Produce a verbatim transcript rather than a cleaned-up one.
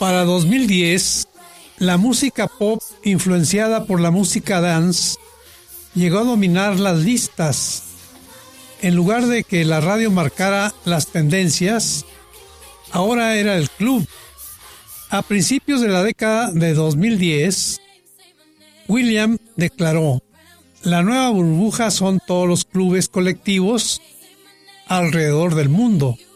Para dos mil diez, la música pop influenciada por la música dance llegó a dominar las listas. En lugar de que la radio marcara las tendencias, ahora era el club. A principios de la década de dos mil diez, William declaró: "La nueva burbuja son todos los clubes colectivos alrededor del mundo.